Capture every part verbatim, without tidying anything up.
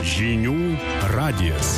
Žinių radijas.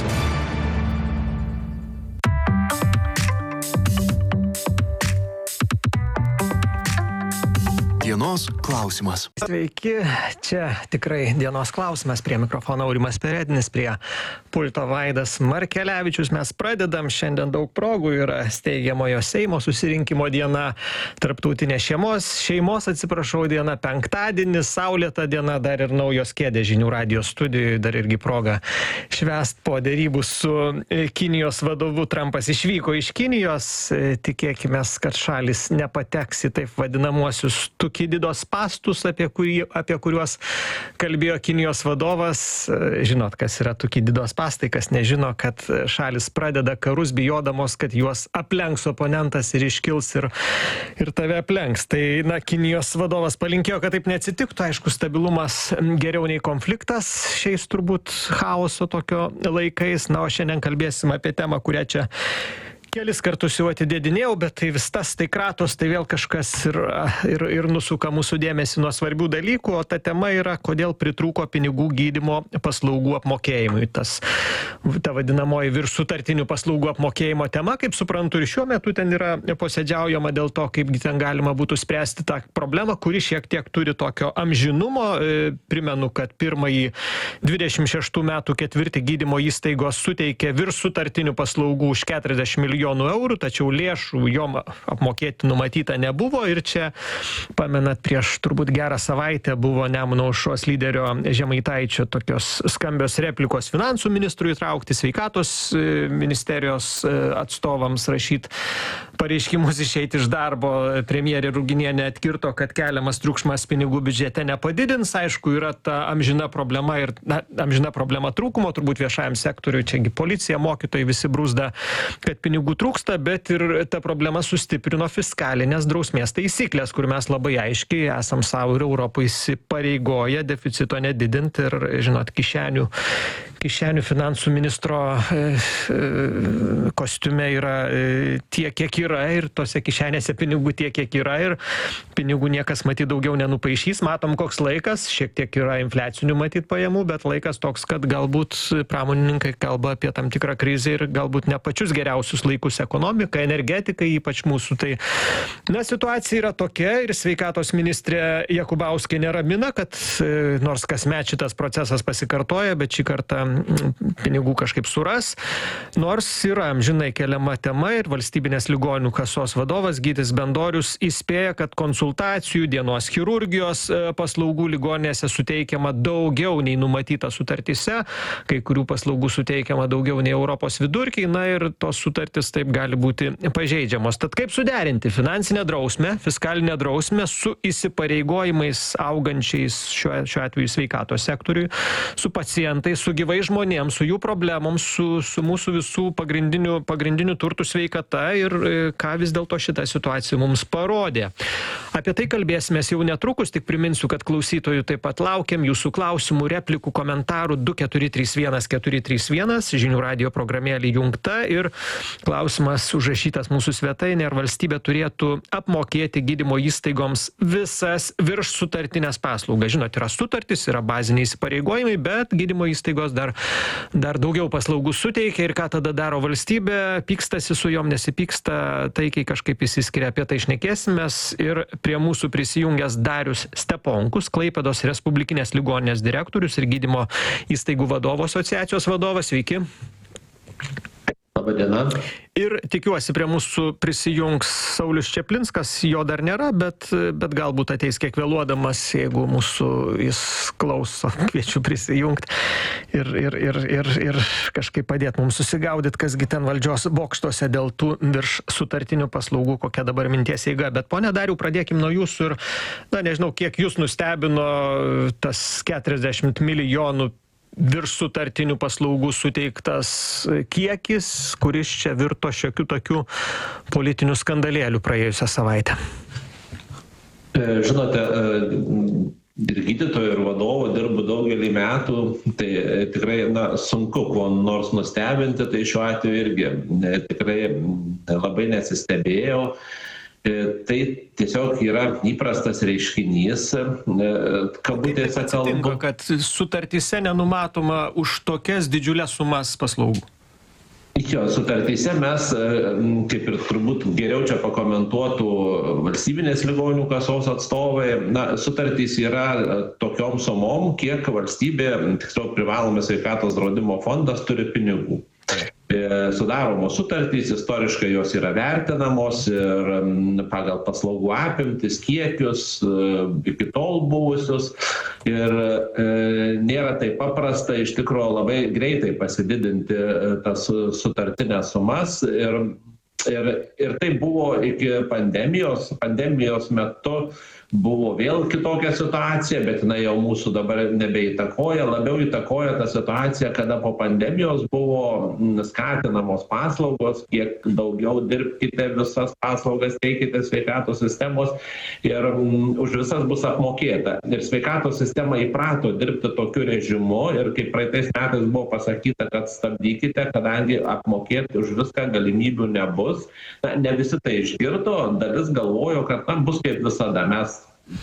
Dienos klausimas. Sveiki, čia tikrai dienos klausimas. Prie mikrofono Aurimas Peredinis, prie pulto Vaidas Markelevičius. Mes pradedam, šiandien daug progų, yra steigiamojo Seimo susirinkimo diena, tarptautinė šeimos, šeimos, atsiprašau, diena, penktadienis, saulėta diena, dar ir naujos kėdės Žinių radijo studijoje, dar irgi proga švęst po dėrybų su Kinijos vadovu. Trumpas išvyko iš Kinijos, tikėkime, kad šalis nepateks į taip vadinamuosius Tukididos spąstus, apie, kurį, apie kuriuos kalbėjo Kinijos vadovas. Žinot, kas yra Tukididos spąstai, kas nežino, kad šalis pradeda karus bijodamos, kad juos aplenks oponentas ir iškils ir, ir tave aplenks. Tai, na, Kinijos vadovas palinkėjo, kad taip neatsitiktų. Aišku, stabilumas geriau nei konfliktas šiais turbūt chaoso tokio laikais. Na, o šiandien kalbėsim apie temą, kurią čia kelis kartus jau atidėdinėjau, bet tai vis tas, tai kratos, tai vėl kažkas ir, ir, ir nusuka mūsų dėmesį nuo svarbių dalykų, o ta tema yra, kodėl pritrūko pinigų gydymo paslaugų apmokėjimui. Tas, ta vadinamoji virš sutartinių paslaugų apmokėjimo tema, kaip suprantu, ir šiuo metu ten yra posėdžiaujama dėl to, kaipgi ten galima būtų spręsti tą problemą, kuri šiek tiek turi tokio amžinumo. Primenu, kad pirmąjį dvidešimt šeštų metų ketvirtį gydymo įstaigos suteikė virš sutartinių paslaugų už keturiasdešimt milijonų eurų, tačiau lėšų jom apmokėti numatyta nebuvo. Ir čia, pamenat, prieš turbūt gerą savaitę buvo Nemuno aušros lyderio Žemaitaičio tokios skambios replikos finansų ministrui įtraukti, sveikatos ministerijos atstovams rašyti pareiškimus išeiti iš darbo. Premjerė Ruginienė atkirto, kad keliamas triukšmas pinigų biudžete nepadidins. Aišku, yra ta amžina problema ir na, amžina problema trūkumo, turbūt viešajam sektoriui, čiagi policija, mokytojai visi brūzda, kad pinigų trūksta, bet ir ta problema sustiprino fiskalinės drausmės taisyklės, kur mes labai aiškiai esam savo ir Europai įsipareigoję deficito nedidinti ir, žinot, kišenių, kišenių finansų ministro e, e, kostiume yra e, tiek, kiek yra, ir tose kišenėse pinigų tiek, kiek yra, ir pinigų niekas matyt daugiau nenupaišys. Matom, koks laikas, šiek tiek yra infliacinių matyt pajamų, bet laikas toks, kad galbūt pramonininkai kalba apie tam tikrą krizę ir galbūt ne pačius geriausius laikus ekonomika, energetika, ypač mūsų. Tai, na, situacija yra tokia ir sveikatos ministrė Jakubauskė neramina, kad e, nors kasmet šitas procesas pasikartoja, bet šį kartą pinigų kažkaip suras, nors yra amžinai keliama tema ir valstybinės ligonių kasos vadovas Gytis Bendorius įspėja, kad konsultacijų, dienos chirurgijos paslaugų ligoninėse suteikiama daugiau nei numatyta sutartyse, kai kurių paslaugų suteikiama daugiau nei Europos vidurkiai, na ir tos sutartys taip gali būti pažeidžiamos. Tad kaip suderinti finansinę drausmę, fiskalinę drausmę su įsipareigojimais augančiais šiuo, šiuo atveju sveikatos sektoriui, su pacientais, su gyvai žmonėms, su jų problemom, su, su mūsų visų pagrindinių, pagrindinių turtų sveikata ir ką vis dėlto šitą situaciją mums parodė. Apie tai kalbėsimės jau netrukus, tik priminsiu, kad klausytojų taip pat laukiam jūsų klausimų, replikų, komentarų du keturi trys vienas keturi trys vienas, Žinių radijo programėlė įjungta ir klausimas užrašytas mūsų svetainė, ar valstybė turėtų apmokėti gydymo įstaigoms visas virš sutartinės paslaugas. Žinot, yra sutartys, yra baziniai įsipareigojimai, bet gydymo įstaigos dar dar daugiau paslaugų suteikia ir ką tada daro valstybė, pykstasi su jom, nesipyksta, taikiai kažkaip įsiskiria, apie tai šnekėsimės. Ir prie mūsų prisijungęs Darius Steponkus, Klaipėdos Respublikinės ligoninės direktorius ir gydymo įstaigų vadovų asociacijos vadovas. Sveiki. Labadiena. Ir tikiuosi prie mūsų prisijungs Saulius Čeplinskas, jo dar nėra, bet, bet galbūt ateis kiek vėluodamas, jeigu mūsų jis klauso, kviečiu prisijungti ir, ir, ir, ir, ir kažkaip padėti mums susigaudyti, kasgi ten valdžios bokštuose dėl tų virš sutartinių paslaugų, kokia dabar minties eiga. Bet pone Dariau, pradėkim nuo jūsų ir, na nežinau, kiek jūs nustebino tas keturiasdešimt milijonų virš sutartinių paslaugų suteiktas kiekis, kuris čia virto šiokių tokių politinių skandalėlių praėjusią savaitę. Žinote, ir gydytojų, ir vadovų dirbu daugelį metų, tai tikrai na, sunku kuo nors nustebinti, tai šiuo atveju irgi tikrai labai nesistebėjau. Tai tiesiog yra įprastas reiškinys, kabutėse kalbu. Kad sutartyse nenumatoma už tokias didžiulės sumas paslaugų. Jo, sutartyse mes, kaip ir turbūt geriau čia pakomentuotų valstybinės ligonių kasos atstovai, na, sutartys yra tokiom sumom, kiek valstybė, tiksliau privalomas sveikatos draudimo fondas turi pinigų. Sudaromos sutartys, istoriškai jos yra vertinamos ir pagal paslaugų apimtis, kiekius, iki tol buvusius. Ir e, nėra taip paprasta iš tikrųjų labai greitai pasididinti tas sutartinės sumas. Ir, ir, ir tai buvo iki pandemijos. Pandemijos metu buvo vėl kitokia situacija, bet jinai jau mūsų dabar nebeįtakoja. Labiau įtakoja ta situacija, kada po pandemijos buvo skatinamos paslaugos, kiek daugiau dirbkite visas paslaugas, teikite sveikatos sistemos ir um, už visas bus apmokėta. Ir sveikatos sistema įprato dirbti tokiu režimu ir kaip praeitais metais buvo pasakyta, kad stabdykite, kadangi apmokėti už viską galimybių nebus. Na, ne visi tai išgirdo, dalis galvojo, kad na, bus kaip visada. Mes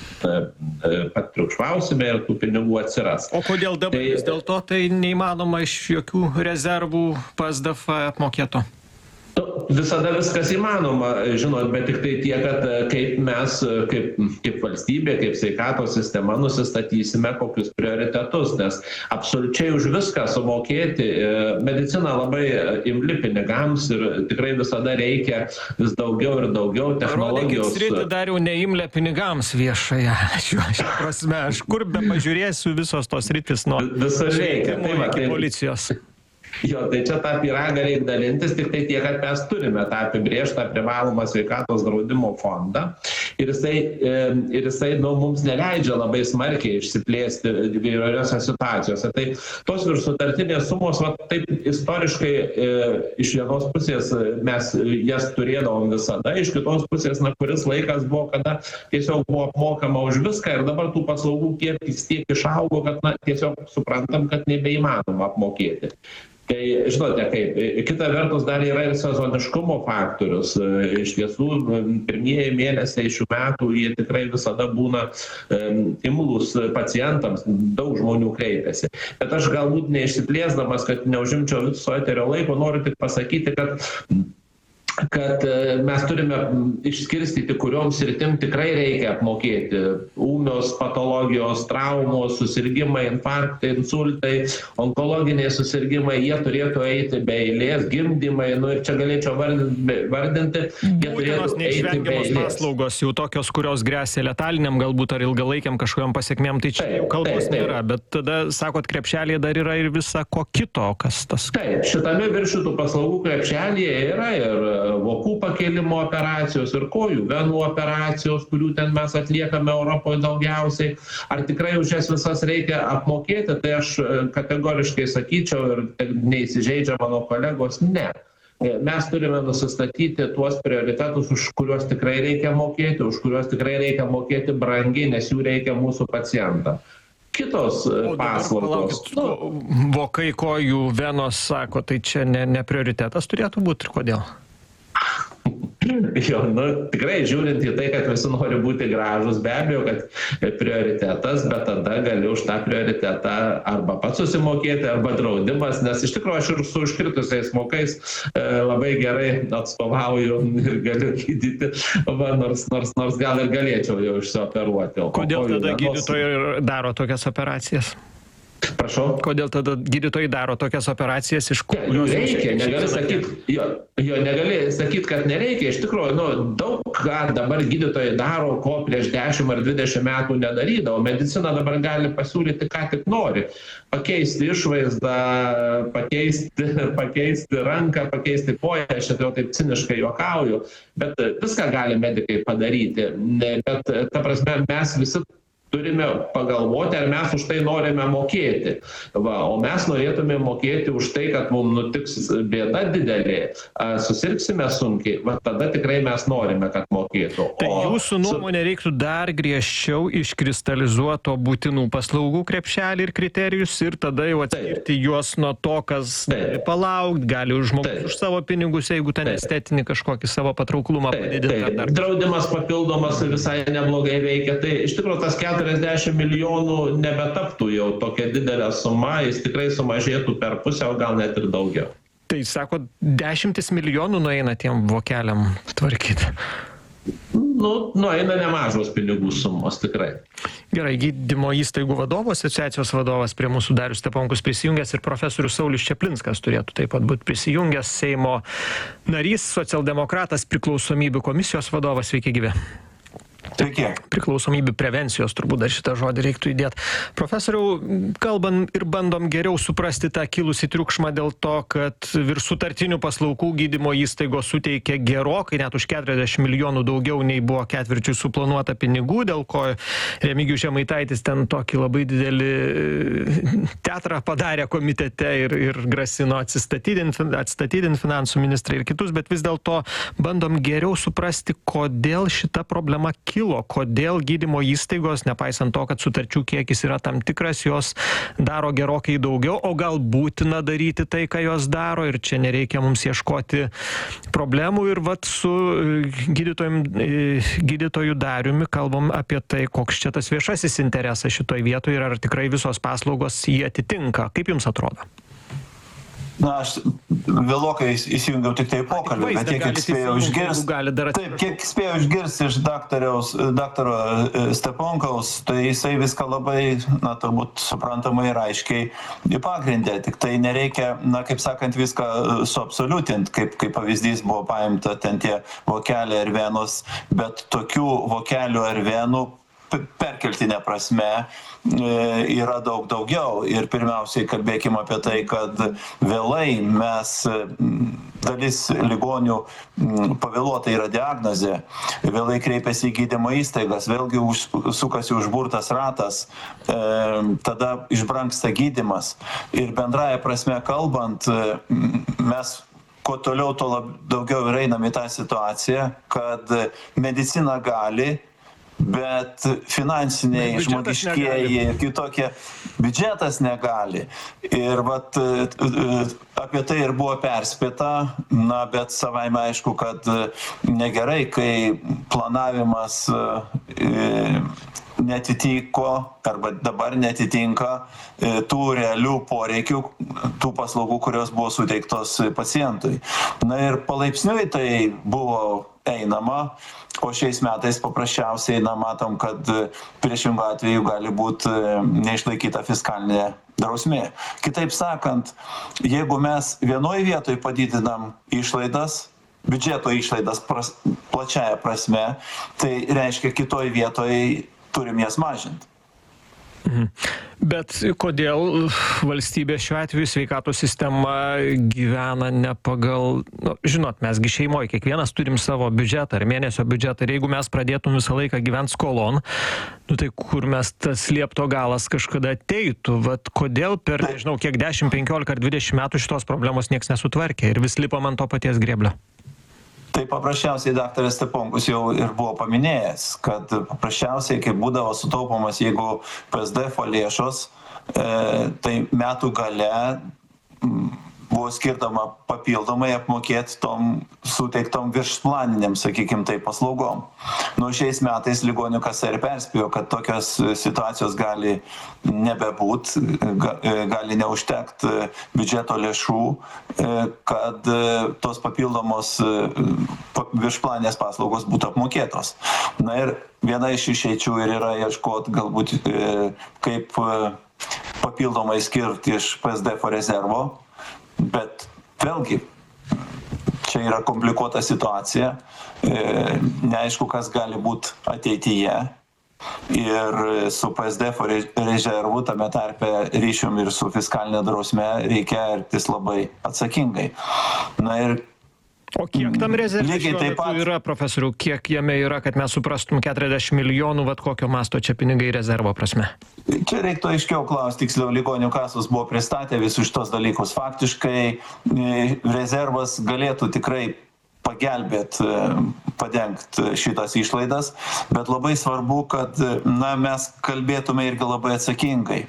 pat triukšmausime ir tų pinigų atsiras. O kodėl dabar tai, vis dėlto tai neįmanoma iš jokių rezervų P S D F apmokėto? Visada viskas įmanoma, žinot, bet tik tai tie, kad kaip mes, kaip, kaip valstybė, kaip sveikatos sistema nusistatysime kokius prioritetus, nes absoliučiai už viską sumokėti, medicina labai imli pinigams ir tikrai visada reikia vis daugiau ir daugiau technologijos. Parodykit sritį dar jau neimlė pinigams viešąją, šiuo prasme, aš kur be pažiūrėsiu visos tos sritis nuo švietimo iki policijos. Jo, tai čia tą pyragą reikia dalintis, tik tai tiek, kad mes turime tą apibrėžtą privalomą sveikatos draudimo fondą ir jisai, ir jisai nu, mums neleidžia labai smarkiai išsiplėsti įvairiose situacijose. Tai tos viršsutartinės sumos, va, taip istoriškai e, iš vienos pusės mes jas turėdavom visada, iš kitos pusės, na, kuris laikas buvo, kada tiesiog buvo apmokama už viską ir dabar tų paslaugų kiekis tiek išaugo, kad na, tiesiog suprantam, kad nebeįmanoma apmokėti. Tai, žinote, kaip, kita vertus dar yra ir sezoniškumo faktorius. Iš tiesų, pirmieji mėnesiai šių metų, jie tikrai visada būna um, imlūs pacientams, daug žmonių kreipiasi. Bet aš galbūt neišsiplėsdamas, kad neužimčiau viso eterio laiko, noriu tik pasakyti, kad kad mes turime išskirstyti, kurioms sritim tikrai reikia apmokėti. Ūmios patologijos, traumos, susirgimai, infarktai, insultai, onkologiniai susirgimai, jie turėtų eiti be eilės, gimdymai, nu ir čia galėčiau vardinti, vardinti jie būtinos neišvengiamos paslaugos, jau tokios, kurios grėsia letaliniam galbūt ar ilgalaikiam kažkokiam pasiekmėm, tai čia taip, jau kalbos taip, taip. nėra, bet tada, sakot, krepšelėje dar yra ir visa ko kito, kas tas. Taip, šitame viršytų paslaugų krepšelėje yra ir vokų pakėlimo operacijos ir kojų venų operacijos, kurių ten mes atliekame Europoje daugiausiai. Ar tikrai už jas visas reikia apmokėti, tai aš kategoriškai sakyčiau ir neįsižeidžia mano kolegos, ne. Mes turime nusistatyti tuos prioritetus, už kuriuos tikrai reikia mokėti, už kuriuos tikrai reikia mokėti brangiai, nes jų reikia mūsų pacientam. Kitos o paslaugos. Nu, vokai, kojų, venos, sako, tai čia ne, ne prioritetas turėtų būti ir kodėl? Jo, nu, tikrai žiūrint į tai, kad visi nori būti gražus, be abejo, kad prioritetas, bet tada gali už tą prioritetą arba pats susimokėti, arba draudimas, nes iš tikrųjų aš ir su užkritusiais mokais e, labai gerai atstovauju ir galiu gydyti, va, nors, nors, nors gal ir galėčiau jau išsioperuoti. Kodėl tada gydytojai daro tokias operacijas? Prašau. Kodėl tada gydytojai daro tokias operacijas, iš kurių ja, reikia, negali sakyti, jo, jo, negali sakyti, kad nereikia. Iš tikrųjų, nu, daug ką dabar gydytojai daro, ko prieš dešimt ar dvidešimt metų nedarydavo. Medicina dabar gali pasiūlyti, ką tik nori. Pakeisti išvaizdą, pakeisti, pakeisti ranką, pakeisti koją, aš jau taip ciniškai juokauju, bet viską gali medikai padaryti. Bet, ta prasme, mes visi turime pagalvoti, ar mes už tai norime mokėti. Va, o mes norėtume mokėti už tai, kad mums nutiks bėda didelė, susirgsime sunkiai, va, tada tikrai mes norime, kad mokėtų. Tai jūsų nuomonė reiktų dar griežčiau iškristalizuoti to būtinų paslaugų krepšelį ir kriterijus ir tada jau atskirti Taip. Juos nuo to, kas gali palaukti, gali už žmogus už savo pinigus, jeigu ten estetinį kažkokį savo patrauklumą padidinti. Dar... Draudimas papildomas visai neblogai veikia. Tai iš tikrųjų tas keturiasdešimt milijonų nebetaptų jau tokia didelė suma, jis tikrai sumažėtų per pusę, o gal net ir daugiau. Tai sako, dešimtis milijonų nueina tiem vokeliam tvarkyti. Nu, nueina nemažos pinigų sumos, tikrai. Gerai, gydymo įstaigų vadovų asociacijos vadovas prie mūsų Darius Steponkus prisijungęs ir profesorius Saulius Čaplinskas turėtų taip pat būti prisijungęs, Seimo narys, socialdemokratas, priklausomybių komisijos vadovas. Sveiki, gyvi. Sveiki. Priklausomybių prevencijos, turbūt dar šitą žodį reiktų įdėti. Profesoriau, kalbam ir bandom geriau suprasti tą kilusį triukšmą dėl to, kad virš sutartinių paslaugų gydymo įstaigos suteikia gerokai, net už keturiasdešimt milijonų daugiau nei buvo ketvirčiui suplanuota pinigų, dėl ko Remigijus Žemaitaitis ten tokį labai didelį teatrą padarė komitete ir, ir grasino atstatydinti, atstatydinti finansų ministrą ir kitus, bet vis dėlto bandom geriau suprasti, kodėl šita problema kilo. Kodėl gydymo įstaigos, nepaisant to, kad sutarčių kiekis yra tam tikras, jos daro gerokai daugiau, o gal būtina daryti tai, ką jos daro, ir čia nereikia mums ieškoti problemų. Ir vat su gydytoju Dariumi kalbam apie tai, koks čia tas viešasis interesas šitoj vietoje ir ar tikrai visos paslaugos jį atitinka. Kaip jums atrodo? Na, aš vėlokai įsijungiau tik tai pokalbį, bet tiek, kiek spėjau išgirsti, taip, kiek spėjau išgirsti iš daktaro Steponkaus, tai jisai viską labai, na, turbūt suprantamai ir aiškiai pagrindė, tik tai nereikia, na, kaip sakant, viską suabsoliutinti, kaip, kaip pavyzdys buvo paimta ten tie vokeliai ar venos, bet tokių vokelių ar venų perkeltinė prasme yra daug daugiau. Ir pirmiausiai kalbėkime apie tai, kad vėlai mes, dalis ligonių pavėluota yra diagnozė, vėlai kreipiasi į gydymo įstaigas, vėlgi už, sukasi užburtas ratas, e, tada išbrangsta gydymas. Ir bendraja prasme kalbant, mes kuo toliau, tuo lab, daugiau ir einam į tą situaciją, kad medicina gali, bet finansiniai, žmogiškieji, kitokie, biudžetas negali. Ir vat apie tai ir buvo perspėta, na, bet savaime aišku, kad negerai, kai planavimas netitiko arba dabar netitinka tų realių poreikių, tų paslaugų, kurios buvo suteiktos pacientui. Na ir palaipsniui tai buvo einama, o šiais metais paprasčiausiai, na, matom, kad priešingų atveju gali būti neišlaikyta fiskalinė drausmė. Kitaip sakant, jeigu mes vienoj vietoj padidinam išlaidas, biudžeto išlaidas pras, plačiaja prasme, tai reiškia kitoj vietoj turim jas mažinti. Mhm. Bet kodėl valstybė šiuo atveju sveikatos sistema gyvena ne pagal, nu, žinot, mesgi šeimoje kiekvienas turim savo biudžetą ar mėnesio biudžetą ir jeigu mes pradėtum visą laiką gyventi skolon, nu tai kur mes tas liepto galas kažkada ateitų, vat kodėl per, nežinau, kiek dešimt, penkiolika ar dvidešimt metų šitos problemos nieks nesutvarkė ir vis lipam ant to paties grėblio? Tai paprasčiausiai daktaras Steponkus jau ir buvo paminėjęs, kad paprasčiausiai, kai būdavo sutaupomas, jeigu P S D F O lėšos, e, tai metų gale m, buvo skirtama papildomai apmokėti tom suteiktom viršplaniniam, sakykim, tai paslaugom. Nu, šiais metais ligonių kasa ir perspėjo, kad tokios situacijos gali nebebūt, gali neužtekti biudžeto lėšų, kad tos papildomos viršplaninės paslaugos būtų apmokėtos. Na ir viena iš išeičių ir yra ieškoti galbūt kaip papildomai skirti iš P S D F O rezervo, bet vėlgi čia yra komplikuota situacija, neaišku, kas gali būti ateityje. Ir su P S D F O rezervu, tame tarpe ryšium ir su fiskalinė drausme, reikia elgtis labai atsakingai. Na ir O kiek tam rezerve šiuo metu pat... yra, profesoriau, kiek jame yra, kad mes suprastum keturiasdešim milijonų, vat kokio masto čia pinigai rezervo prasme? Čia reiktų aiškiau klausti, tiksliau, ligonių kasos buvo pristatę visus šitos dalykus. Faktiškai rezervas galėtų tikrai pagelbėt, padengt šitas išlaidas, bet labai svarbu, kad na, mes kalbėtume irgi labai atsakingai.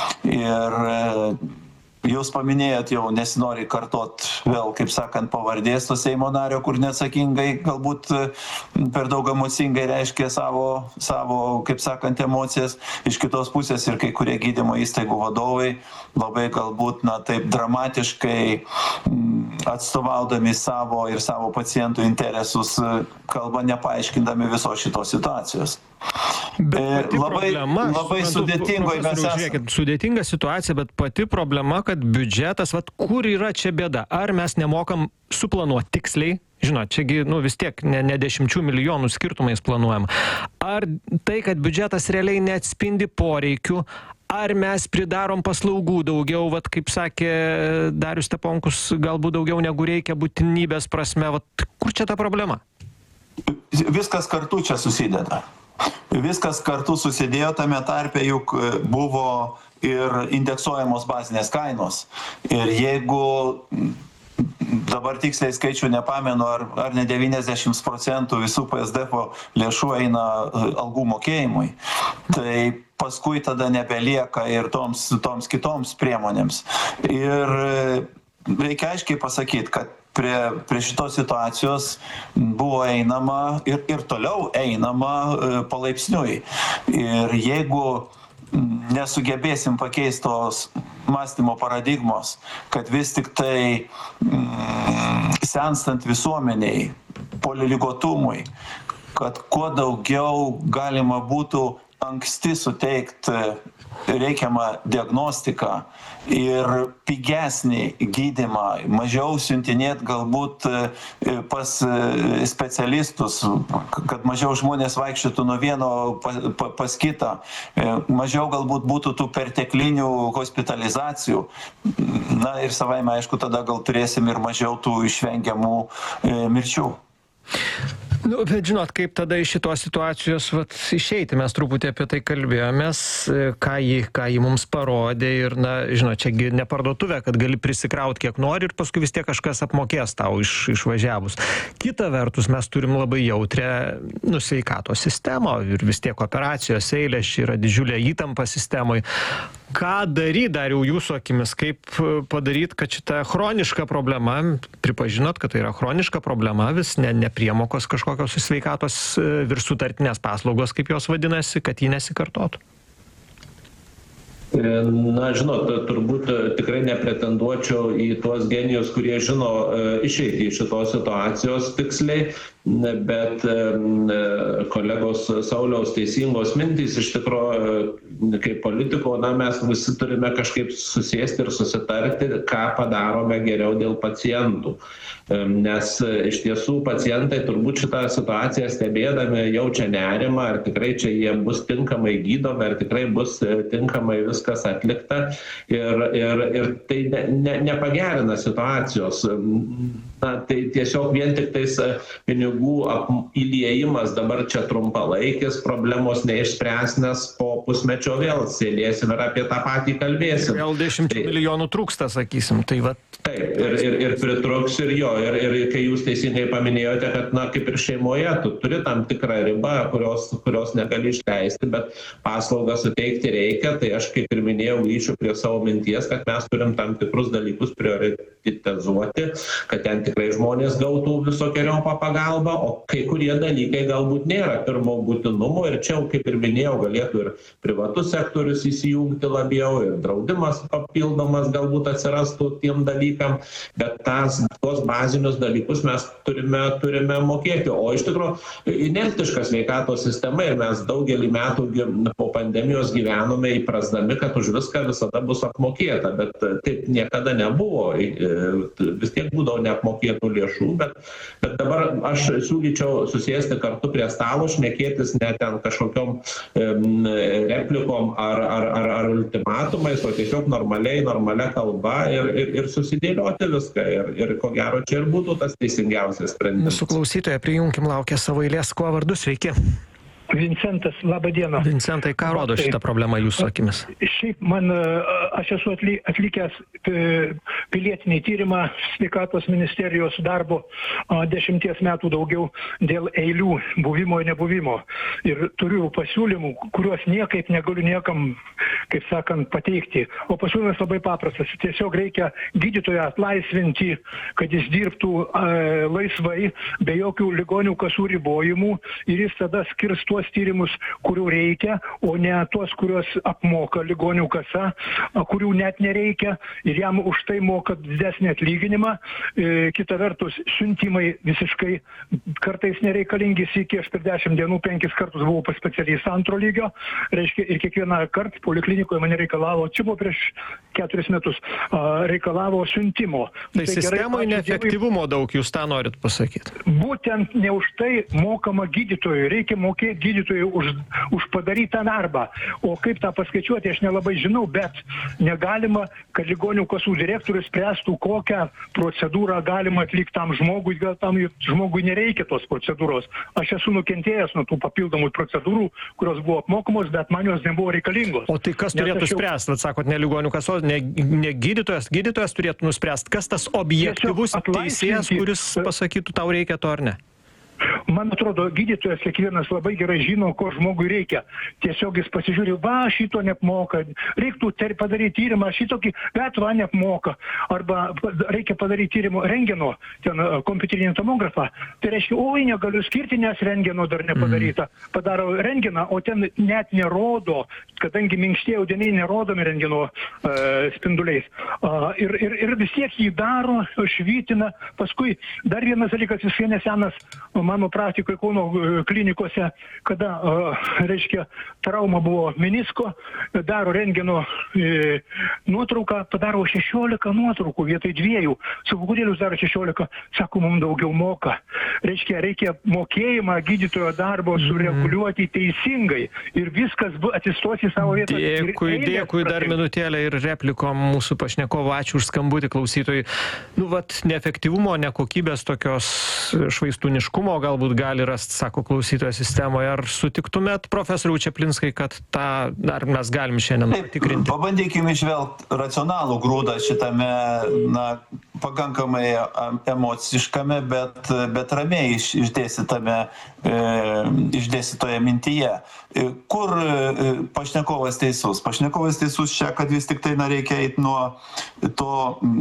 Ir jūs paminėjot, jau nesinori kartot vėl, kaip sakant, pavardės to Seimo nario, kur neatsakingai, galbūt per daug emocingai reiškia savo, savo, kaip sakant, emocijas. Iš kitos pusės ir kai kurie gydymo įstaigų vadovai labai galbūt, na, taip dramatiškai atstovaudami savo ir savo pacientų interesus kalba nepaaiškindami visos šitos situacijos. Bet labai, problema, labai sudėtingoje mes esame. Sudėtinga situacija, bet pati problema, kad biudžetas, vat, kur yra čia bėda? Ar mes nemokam suplanuoti tiksliai? Žinot, čiagi nu, vis tiek ne, ne dešimčių milijonų skirtumais planuojam. Ar tai, kad biudžetas realiai neatspindi poreikių, ar mes pridarom paslaugų daugiau, vat, kaip sakė Darius Steponkus, galbūt daugiau negu reikia būtinybės prasme, vat, kur čia ta problema? Viskas kartu čia susideda. Viskas kartu susidėjo, tame tarpe juk buvo ir indeksuojamos bazinės kainos. Ir jeigu dabar tiksliai skaičių nepamenu, ar, ar ne devyniasdešimt procentų visų P S D F lėšų eina algų mokėjimui, tai paskui tada nebelieka ir toms, toms kitoms priemonėms. Ir reikia aiškiai pasakyti, kad prie, prie šitos situacijos buvo einama ir, ir toliau einama palaipsniui. Ir jeigu nesugebėsim pakeisti tos mąstymo paradigmos, kad vis tik tai mm, senstant visuomeniai, poliligotumui, kad kuo daugiau galima būtų anksti suteikti reikiamą diagnostiką ir pigesnį gydymą, mažiau siuntinėti galbūt pas specialistus, kad mažiau žmonės vaikščiotų nuo vieno pas kitą, mažiau galbūt būtų tų perteklinių hospitalizacijų. Na ir savaime, aišku, tada gal turėsim ir mažiau tų išvengiamų mirčių. Nu, bet žinot, kaip tada iš šitos situacijos vat, išeiti, mes truputį apie tai kalbėjomės, ką jį, ką jį mums parodė ir, na, žinot, čiagi ne parduotuvė, kad gali prisikrauti kiek nori ir paskui vis tiek kažkas apmokės tau iš, išvažiavus. Kita vertus, mes turim labai jautrę, nu, sveikatos sistemą ir vis tiek operacijos eilės, yra didžiulė įtampa sistemoj. Ką daryt, Dariau, jūsų akimis, kaip padaryt, kad šita chroniška problema, pripažinot, kad tai yra chroniška problema, vis ne, nepriemokos kažkokios sveikatos virš sutartinės paslaugos, kaip jos vadinasi, kad ji nesikartotų? Na, žinot, turbūt tikrai nepretenduočiau į tuos genijus, kurie žino išeiti iš šitos situacijos tiksliai, bet kolegos Sauliaus teisingos mintys iš tikrųjų kaip politiko, na, mes visi turime kažkaip susėsti ir susitarti, ką padarome geriau dėl pacientų. Nes iš tiesų pacientai turbūt šitą situaciją stebėdami jaučia nerimą, ar tikrai čia jie bus tinkamai gydomi, ar tikrai bus tinkamai viskas atlikta ir, ir, ir tai ne, ne, nepagerina situacijos. Na, tai tiesiog vien tik tais pinigų įliejimas dabar čia trumpalaikis, problemos neišspręs, nes po pusmečio vėl sėdėsim ir apie tą patį kalbėsim. Vėl dešimt tai, milijonų trūksta, sakysim, tai va. Taip, ir, ir, ir pritruks ir jo, ir, ir kai jūs teisingai paminėjote, kad, na, kaip ir šeimoje, tu turi tam tikrą ribą, kurios, kurios negali išleisti, bet paslaugą suteikti reikia, tai aš kaip ir minėjau, grįšiu prie savo minties, kad mes turim tam tikrus dalykus prioritizuoti, kad ten tikrai žmonės gautų visokiojopą pagalbą, o kai kurie dalykai galbūt nėra pirmo būtinumo ir čia, kaip ir minėjau, galėtų ir privatus sektorius įsijungti labiau ir draudimas papildomas galbūt atsirastų tiem dalykam, bet tas, tos bazinius dalykus mes turime, turime mokėti. O iš tikrųjų inertiška sveikatos sistema ir mes daugelį metų po pandemijos gyvenome įprasdami, kad už viską visada bus apmokėta, bet taip niekada nebuvo. Vis tiek būdavo neapmokėtų lėšų, bet, bet dabar aš siūlyčiau susėsti kartu prie stalo, šnekėtis ne ten kažkokiom um, replikom ar, ar, ar, ar ultimatumais, o tiesiog normaliai, normalia kalba ir, ir, ir susidėti sudėlioti viską ir, ir ko gero čia ir būtų tas teisingiausias sprendimas. Mūsų klausytoja prijunkim, laukia savo eilės, kuo vardu, sveiki. Vincentas, laba diena. Vincentai, ką rodo šitą problemą jūsų akimis? Šiaip man, aš esu atlikęs pilietinį tyrimą sveikatos ministerijos darbo dešimties metų daugiau dėl eilių buvimo ir nebuvimo. Ir turiu pasiūlymų, kuriuos niekaip negaliu niekam, kaip sakant, pateikti. O pasiūlymas labai paprastas. Tiesiog reikia gydytoją atlaisvinti, kad jis dirbtų e, laisvai, be jokių ligonių kasų ribojimų ir jis tada skirs tuos tyrimus, kurių reikia, o ne tuos, kuriuos apmoka ligonių kasa, kurių net nereikia ir jam už tai moka didesnį atlyginimą. E, kita vertus, siuntimai visiškai kartais nereikalingi, iki aš per dešimt dienų penkis kartus buvau pas specialistą antro lygio, reiškia, ir kiekvieną kartą poliklinikoje mane reikalavo, čia buvo prieš keturis metus, a, reikalavo siuntimo. Tai, tai sistemoje neefektyvumo daug, jūs tą norit pasakyti? Būtent ne už tai mokama gydytojui, reikia mokėti gydytojui už, už padarytą darbą. O kaip tą paskaičiuoti, aš nelabai žinau, bet negalima, kad ligonių kasų direktorius spręstų, kokią procedūrą galima atlikti tam žmogui, gal tam žmogui nereikia tos procedūros. Aš esu nukentėjęs nuo tų papildomų procedūrų, kurios buvo apmokamos, bet man jos nebuvo reikalingos. O tai kas turėtų jau... spręsti, vat sakot, ne ligonių kasos, ne, ne gydytojas, gydytojas turėtų nuspręsti, kas tas objektyvus teisėjas, kuris pasakytų, tau reikia to ar ne? Man atrodo, gydytojas kiekvienas labai gerai žino, ko žmogui reikia. Tiesiog jis pasižiūri, va, šito neapmoka, reiktų padaryti tyrimą, šitokį, bet va, neapmoka. Arba reikia padaryti tyrimo rentgeno, ten kompiuterinį tomografą. Tai reiškia, oi, negaliu skirti, nes rentgeno dar nepadaryta. Padaro rentgeną, o ten net nerodo, kadangi minkštieji audiniai nerodomi rentgeno uh, spinduliais. Uh, ir, ir, ir vis tiek jį daro, švytina. Paskui dar vienas dalykas, visai nesenas, mano praktikoje Kauno klinikose, kada, uh, reiškia, trauma buvo menisko, daro rentgeno e, nuotrauką, padaro šešiolika nuotraukų vietoj dviejų. Sako, kodėl jūs daro šešiolika? Sako, mums daugiau moka. Reiškia, reikia mokėjimą gydytojo darbo sureguliuoti teisingai ir viskas atsistos į savo vietą. Dėkui, dėkui, dar minutėlę ir replikom mūsų pašnekovo, ačiū už skambutį klausytojui. Nu, vat, neefektyvumo, nekokybės tokios švaistūniškumo galbūt gali rasti, sako klausytojo sistemoje. Ar sutiktumėt, profesoriau Čeplinskai, kad tą dar mes galim šiandien patikrinti? Pabandykime išvelgti racionalų grūdą šitame, na, pakankamai emociškame, bet, bet ramiai iš, išdėstytame, e, išdėstytoje mintyje. Kur pašnekovas teisus? Pašnekovas teisus čia, kad vis tik tai na, reikia eiti nuo to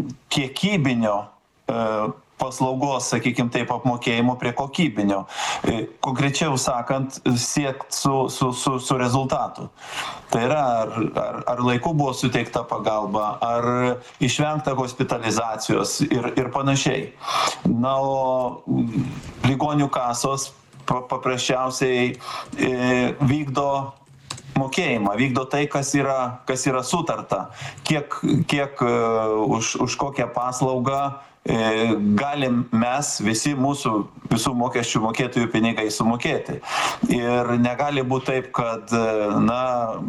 kiekybinio e, paslaugos, sakykime taip, apmokėjimo prie kokybinio. Konkrečiau sakant, siekt su, su, su, su rezultatu. Tai yra, ar, ar, ar laiku buvo suteikta pagalba, ar išvengta hospitalizacijos ir, ir panašiai. Na, o ligonių kasos paprasčiausiai e, vykdo mokėjimą, vykdo tai, kas yra, kas yra sutarta, kiek, kiek uh, už, už kokią paslaugą uh, galim mes visi mūsų visų mokesčių mokėtojų pinigai sumokėti. Ir negali būti taip, kad, uh, na,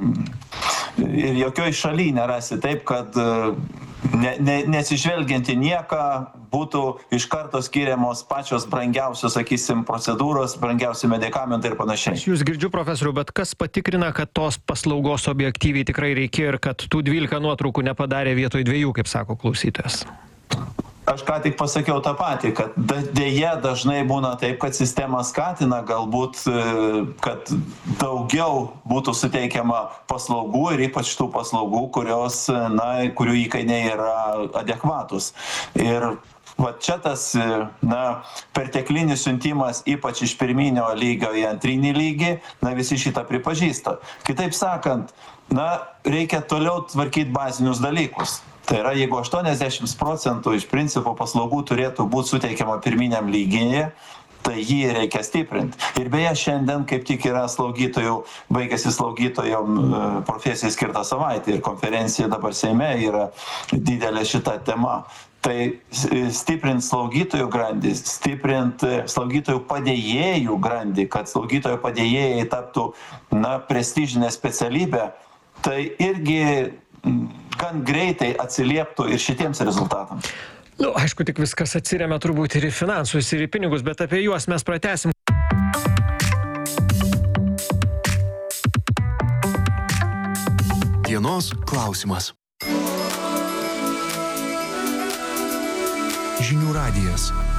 ir jokioj šaly nerasi taip, kad uh, ne, ne, nesižvelgianti nieką būtų iš karto skiriamos pačios brangiausios, sakysim, procedūros, brangiausi medikamentai ir panašiai. Aš jūs girdžiu, profesoriu, bet kas patikrina, kad tos paslaugos objektyviai tikrai reikėjo ir kad tų dvylika nuotraukų nepadarė vietoj dviejų, kaip sako klausytojas? Aš ką tik pasakiau tą patį, kad dėja dažnai būna taip, kad sistema skatina galbūt, kad daugiau būtų suteikiama paslaugų ir ypač tų paslaugų, kurios, na, kurių įkainiai yra adekvatus. Ir va čia tas, na, perteklinis siuntimas, ypač iš pirminio lygio į antrinį lygį, na, visi šitą pripažįsta. Kitaip sakant, na, reikia toliau tvarkyti bazinius dalykus. Tai yra, jeigu aštuoniasdešimt procentų iš principo paslaugų turėtų būti suteikiama pirminiam lygyje, tai jį reikia stiprinti. Ir beje, šiandien kaip tik yra slaugytojų, baigėsi slaugytojom profesijai skirta savaitė ir konferencija dabar Seime yra didelė šita tema. Tai stiprint slaugytojų grandį, stiprint slaugytojų padėjėjų grandį, kad slaugytojų padėjėjai taptų, na, prestižinė specialybė, tai irgi gan greitai atsilieptų ir šitiems rezultatams. Nu, aišku, tik viskas atsiremia turbūt ir į finansus, ir į pinigus, bet apie juos mes pratęsim. Dienos klausimas. Žinių radijas.